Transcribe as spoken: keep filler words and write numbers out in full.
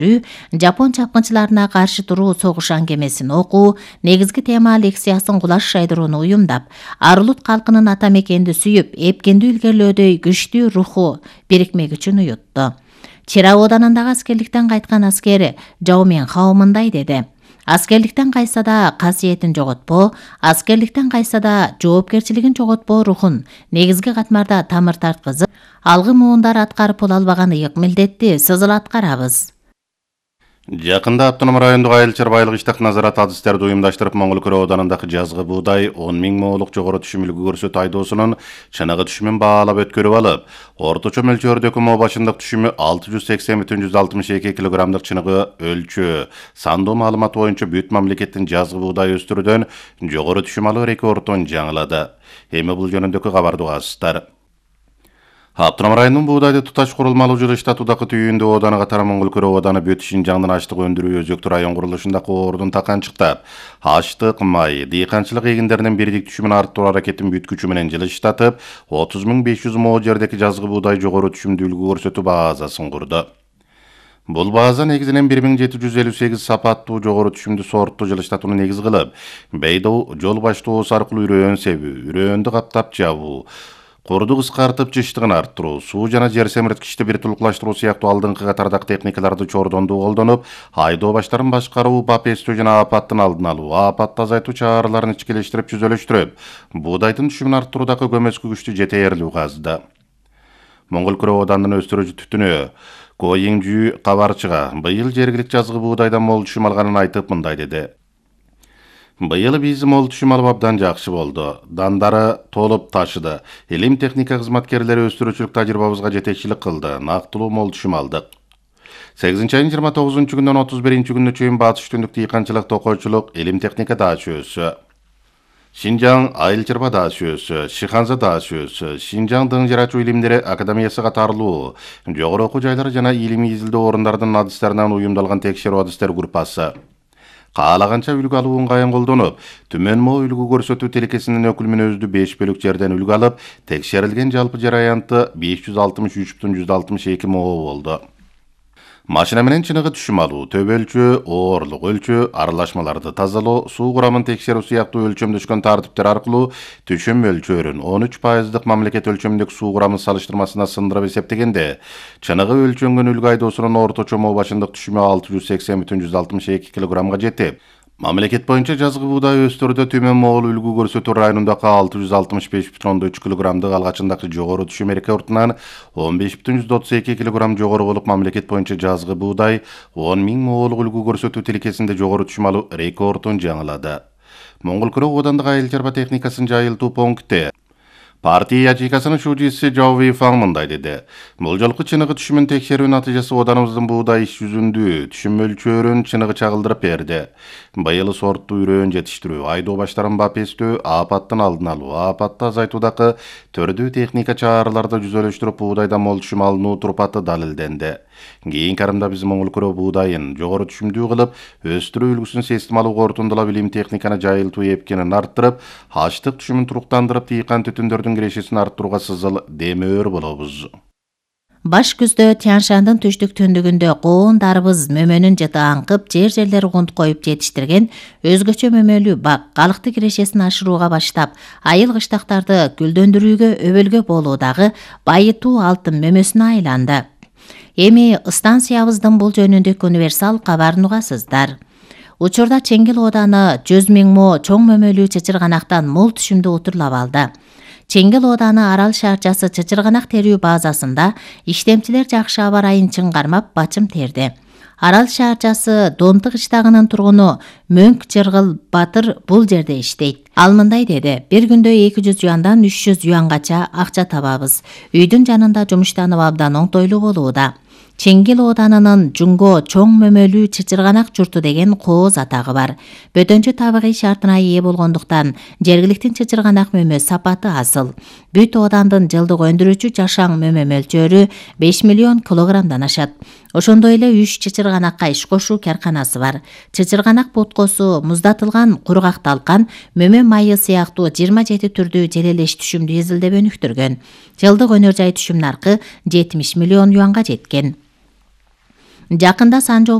Жапон чапкынчыларына каршы туруу согуш аңгемесин окуу, негизги тема лекциясын кулаш шайдырууну уюмдап, Арулут калкынын ата мекенди сүйүп, эпкенди илгерлөөдөй күчтүү руху бирикмек үчүн уютту. Чира оданындагы аскерликтен кайткан аскери Жаумен Хао мындай деди: Аскерликтен кайса да касиетин жоготпо, аскерликтен кайса да жоопкерчилигин жоготпо рухун негизги катмарда тамыр тарткызып, алгы муундар аткарып боло албаган ыйык милдетти сызыл аткарабыз. Жақында автоном райондық айыл чарбайлық иштак назарат адистерди уюмдаштырып Моңгол Күрө оданындагы жазгы буудай он миң моолук жогору түшүмүлгү көрсөт айдоосунун чыныгы түшүмүн баалап өткөрүп алып, орточо мөлчөрдөгү моо башындык түшүмү алты жүз сексен бүтүн жүз алтымыш эки килограммдык чыныгы өлчөө сандуу маалымат боюнча бүт мамлекеттин жазгы буудай өстүрүүдөн жогору түшүм алуу рекордун жаңылады. Эми бул жөнүндөгү кабарды угасыздар. Автоном районунун буудайды туташ курулмалуу жылышта тудакы түйүндө оданы катары Моңгол Күрө оданы бүт Шинжаңдын аштык өндүрүү өзөктүү район курулушундагы ордун таканчыктап, аштык, май, дыйканчылык эгиндеринин бирдик түшүмүн арттыруу аракетин бүт күчү менен жылыштатып, отуз миң беш жүз moo жердеги жазгы буудай жогору түшүмдүүлүгү көрсөтүү базасын курду. Бул база негизинен бир миң жети жүз элүү сегиз сапаттуу жогору түшүмдүү сортту жылыштатууну негиз кылып, бейдоо жол баштоосу аркылуу үрөөн себүү, үрөөндү каптап жабуу, Корду кыскартып жыштыгын арттыруу, суу жана жер семирткичти бир тулуклаштыруу сыяктуу алдыңкы катардагы техникаларды чордондуу колдонуп, айдоо баштарын башкаруу, бап эстөө жана апаттын алдын алуу, апатты азайтуу чараларын ичкилештирип жүзөлөштүрүп, буудайдын түшүмүн арттыруудагы көмөскү күчтү жетээрлүү казды. Моңгол Күрө оданынын өстүрүүчү түтүнү Ко Иңжүү кабарчыга быйыл жергилик жазгы буудайдан мол түшүм алганын айтып мындай деди: Быйыл биз мол түшүм алып абдан жакшы болду. Дандары толуп ташыды. Илим техника кызматкерлери өстүрүүчүлүк тажрыйбабызга жетекчилик кылды. Нактылуу мол түшүм алдык. сегизинчи айдын жыйырма тогузунчу күндөн отуз биринчи күнүнө чейин батыш түндүк дыйканчылык, токойчулук, илим техника дааш өсү, Шинжаң айыл чарба дааш өсү, Шиханза дааш өсү, Шинжаң дың жарачуу илимдери академиясы катарлуу жогору окуу жайлары жана илимий изилдөө орундардын адистеринен уюмдалган текшерүү адистер группасы каалаганча үлгү алуу ыңгайын колдонуп, түмөн моо үлгү көрсөтүү телекесинин өкүлүмүн өзү беш бөлүк жерден үлгү алып, текшерилген жалпы жер аянты беш жүз алтымыш үч бүтүн жүз алтымыш эки moo болду. Машина менен чыныгы түшүм алуу, төб өлчөө, оорлук өлчөө, аралашмаларды тазалоо, суу курамын текшерүү сыяктуу өлчөмдөшкөн тартиптер аркылуу түшүм өлчөөрүн он үч пайыздык мамлекет өлчөмүндөгү суу курамын салыштырмасына сындырып эсептегенде, чыныгы өлчөнгөн үлгү айдоосунун орточо моо башындык түшүмү алты жүз сексен бүтүн жүз алтымыш эки килограммга жетип, мамлекет боюнча жазгы буудай өстүрүүдө түмөн моол үлгү көрсөтүү районундагы алты жүз алтымыш беш бүтүн ондон үч килограммдык алгачындагы жогору түшүм рекордунан он беш бүтүн жүз отуз эки килограмм жогору болуп, мамлекет боюнча жазгы буудай он миң моолук үлгү көрсөтүү тилкесинде жогору түшүм алуу рекордун жаңылады. Моңгол Күрө одандык айыл чарба техникасын жайылтуу пункти партия ячейкасынын шужиси Жау Вейфаң мындай деди: Бул жолку чыныгы түшүмүн текшерүү натыйжасы оданыбыздын буудай иш жүзүндүү түшүм мөлчөөрүн чыныгы чагылдырып берди. Быйыл сорттуу үрөөн жетиштирүү, айдоо баштарын бап эстөө, апаттын алдын алуу, апатты азайтуудагы төрдүү техника чараларды жүзөлөштүрүп, буудайдан мол түшүм алынуу турпаты далилденди. Кийинки арымда биз Моңгол Күрө буудайын жогору түшүмдүү кылып, өстүрүү үлгүсүн систем алуу кортундулап, илим техниканы жайылтуу эпкенин арттырып, аштык түшүмүн туруктандырып, дыйкан түтүндөрдүн кирешесин арттырууга сызыл демөөр болобуз. Баш күздө Тяншандын түштүк түндүгүндө коондарыбыз мөмөнүн жыты аңкып, жер-жерлер гунт коюп жетиштирген өзгөчө мөмөлүү бак калыкты кирешесин ашырууга баштап, айыл кыштактарды гүлдөндүрүүгө өбөлгө болуудагы байытуу алтын мөмөсүнө айланды. Эми станциябыздын бул жөнүндөгү универсал кабарын угасыздар. Учурда Чеңгел ооданы жүз миң moo чоң мөмөлүү чычырганактан мол түшүмдү утурлап алды. Чеңгел ооданы Арал шаарчасы чычырганак терүү базасында иштемчилер жакшы аба ырайын чыңгармап бачым терди. Арал шаарчасы Домтук кыштагынын тургуну Мөңк Жыргыл Батыр бул жерде иштейт. Ал мындай деди: бир күндө эки жүз юандан үч жүз юангача акча табабыз. Үйдүн жанында жумуштанып абдан оңтойлуу болууда. Чеңгел оодарынын Жунго чоң мөмөлүү чычырганак журту деген кооз атагы бар. Бөтөнчө табигый шартына ээ болгондуктан жергиликтин чычырганак мөмө сапаты асыл. Бүт оодандын жылдык өндүрүүчү жашаң мөмө мөлчөрү беш миллион килограммдан ашат. Ошондой эле үч чычырганакка иш кошуу карканасы бар. Чычырганак боткосу, муздатылган кургак талкан, мөмө майы сыяктуу жыйырма жети түрдүү желелеш түшүмдү изилдеп өнүктүргөн. Жылдык өнөр жай түшүм наркы жетимиш миллион юанга жеткен. Жакында Санжы